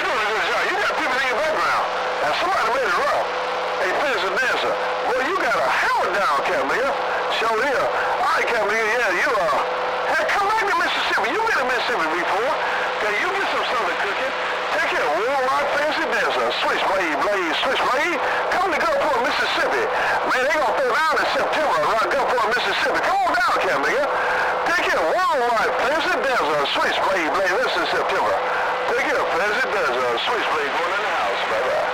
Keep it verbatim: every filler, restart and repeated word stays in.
you're doing a good job. You got people in your background. And somebody made it rough. Hey, finish the dancer. Boy, you got a hammer down, Cap Nigga. Show here. All right, Cap Nigga, yeah, you, uh, hey, come back to Mississippi. You've been to Mississippi before. Okay, you get some southern cooking. Take care of Worldwide Fancy Dancer. Switchblade, blade, switchblade. Come to Gulfport, Mississippi. Man, they gonna throw down in September around Gulfport, Mississippi. Come on down, Cap Nigga. Take care of Worldwide Fancy Dancer. Switchblade, blade, this in September. Take care of Fancy Dancer. Switchblade going in the house. Bye-bye.